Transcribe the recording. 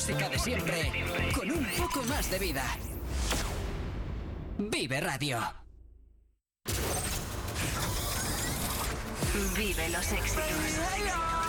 música de siempre, con un poco más de vida. Vive Radio. Vive los éxitos.